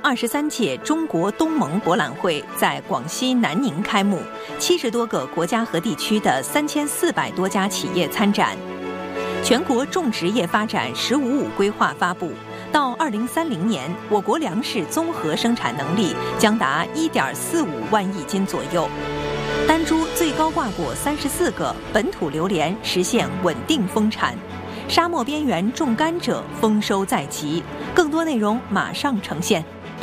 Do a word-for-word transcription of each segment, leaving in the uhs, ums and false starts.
二十三届中国东盟博览会在广西南宁开幕，七十多个国家和地区的三千四百多家企业参展。全国种植业发展“十五五”规划发布，到二零三零年，我国粮食综合生产能力将达一点四五万亿斤左右。丹珠最高挂果三十四个，本土榴莲实现稳定丰产。沙漠边缘种甘蔗，丰收在即。更多内容马上呈现。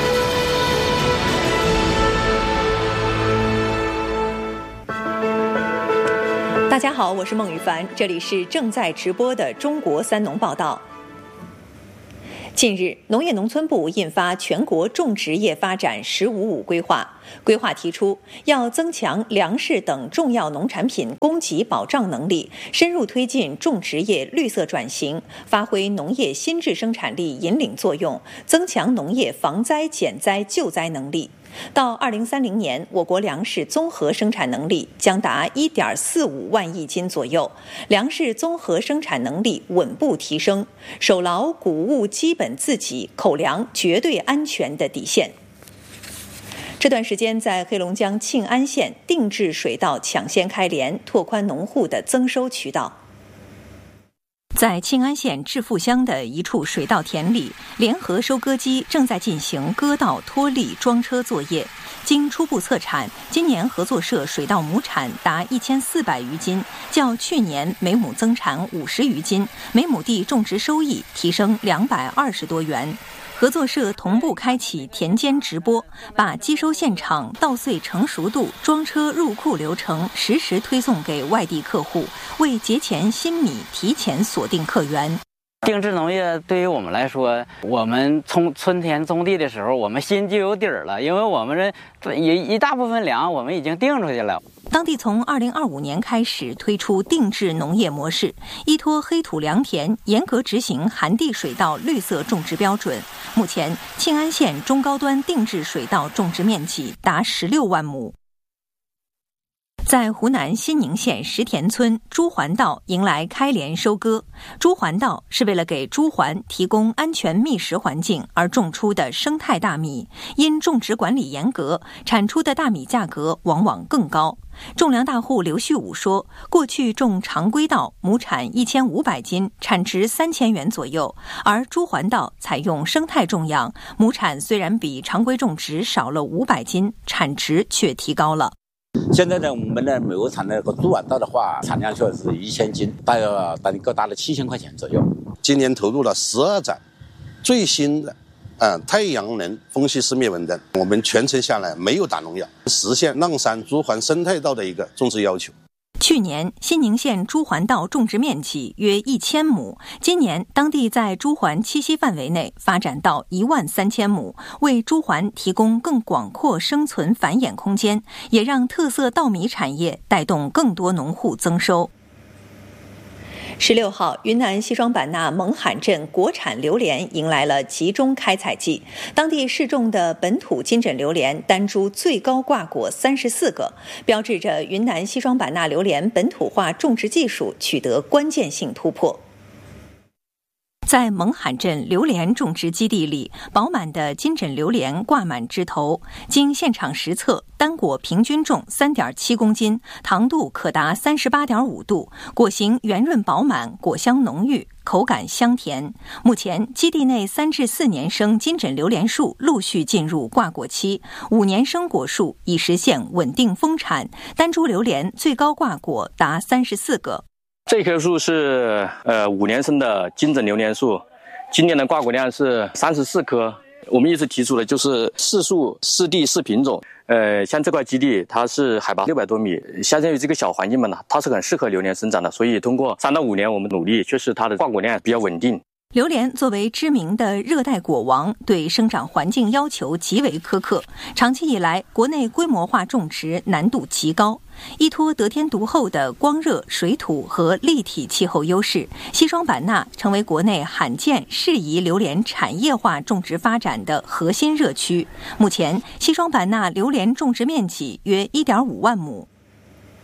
大家好，我是孟羽凡，这里是正在直播的中国三农报道。近日，农业农村部印发全国种植业发展“十五五”规划，规划提出要增强粮食等重要农产品供给保障能力，深入推进种植业绿色转型，发挥农业新质生产力引领作用，增强农业防灾减灾救灾能力。到二零三零年，我国粮食综合生产能力将达一点四五万亿斤左右，粮食综合生产能力稳步提升，守牢谷物基本自给、口粮绝对安全的底线。这段时间，在黑龙江庆安县定制水稻抢先开镰，拓宽农户的增收渠道。在庆安县致富乡的一处水稻田里，联合收割机正在进行割稻、脱粒、装车作业。经初步测产，今年合作社水稻亩产达一千四百余斤，较去年每亩增产五十余斤，每亩地种植收益提升两百二十多元。合作社同步开启田间直播，把机收现场、稻穗成熟度、装车入库流程实时推送给外地客户，为节前新米提前锁定客源。 定制农业对于我们来说，我们从春天种地的时候，我们心就有底儿了，因为我们这一一大部分粮我们已经定出去了。 当地从二零二五年开始推出定制农业模式，依托黑土良田，严格执行寒地水稻绿色种植标准。目前，庆安县中高端定制水稻种植面积达十六万亩。在湖南新宁县石田村，朱鹮稻迎来开镰收割。朱鹮稻是为了给朱鹮提供安全觅食环境而种出的生态大米，因种植管理严格，产出的大米价格往往更高。种粮大户刘旭武说，过去种常规稻亩产一千五百斤，产值三千元左右，而朱鹮稻采用生态种养，亩产虽然比常规种植少了五百斤，产值却提高了。 现在呢，我们的每亩产的那个猪鹮稻的话，产量确实是一千斤，大约大概达了七千块钱左右。 今年投入了十二载最新的，嗯、呃，太阳能风系式灭蚊灯，我们全程下来没有打农药，实现浪山朱鹮生态稻的一个种植要求。 去年，新宁县朱鹮稻种植面积约一千亩，今年当地在朱鹮栖息范围内发展到一万三千亩，为朱鹮提供更广阔生存繁衍空间，也让特色稻米产业带动更多农户增收。十六号，云南西双版纳勐罕镇国产榴莲迎来了集中开采季，当地试种的本土金枕榴莲单株最高挂果三十四个，标志着云南西双版纳榴莲本土化种植技术取得关键性突破。在勐罕镇榴莲种植基地里，饱满的金枕榴莲挂满枝头，经现场实测，单果平均重 三点七公斤，糖度可达 三十八点五度，果形圆润饱满，果香浓郁，口感香甜。目前，基地内三至四年生金枕榴莲树陆续进入挂果期，五年生果树已实现稳定丰产，单株榴莲最高挂果达三十四个。 这棵树是呃五年生的金枕榴莲树，今年的挂果量是三十四颗。我们一直提出的就是四树四地四品种。呃，像这块基地，它是海拔六百多米，相当于这个小环境嘛呢，它是很适合榴莲生长的。所以通过三到五年我们努力，确实它的挂果量比较稳定。 榴莲作为知名的热带果王，对生长环境要求极为苛刻，长期以来国内规模化种植难度极高。依托得天独厚的光热、水土和立体气候优势，西双版纳成为国内罕见适宜榴莲产业化种植发展的核心热区。目前，西双版纳榴莲种植面积约 一点五万亩。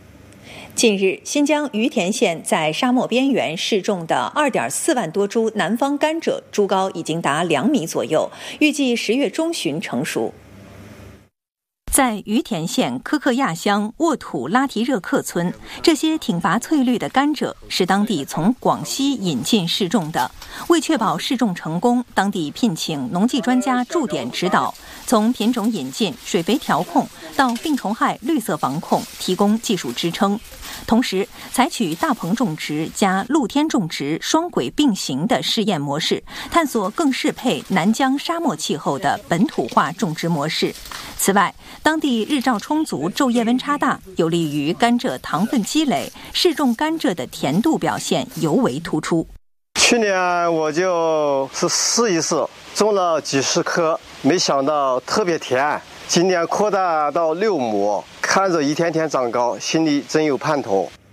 近日，新疆于田县在沙漠边缘试种的二点四万多株南方甘蔗，株高已经达两米左右，预计十月中旬成熟。在于田县科克亚乡沃土拉提热克村，这些挺拔翠绿的甘蔗是当地从广西引进试种的。为确保试种成功，当地聘请农技专家驻点指导，从品种引进、水肥调控到病虫害、绿色防控，提供技术支撑。同时，采取大棚种植加露天种植双轨并行的试验模式，探索更适配南疆沙漠气候的本土化种植模式。此外，当地日照充足，昼夜温差大，有利于甘蔗糖分积累，试种甘蔗的甜度表现尤为突出。 去年我就是试一试，种了几十棵，没想到特别甜。今年扩大到六亩，看着一天天长高，心里真有盼头。